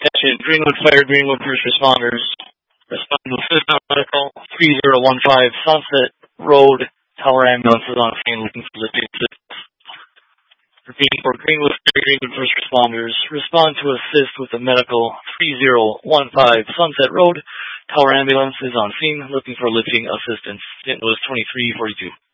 Attention, Greenwood Fire, Greenwood First Responders. Respond to assist on medical 3015 Sunset Road. Tower ambulance is on scene looking for lifting assistance. Repeating for Greenwood Fire, Greenwood First Responders. Respond to assist with the medical 3015 Sunset Road. Tower ambulance is on scene looking for lifting assistance. It was 2342.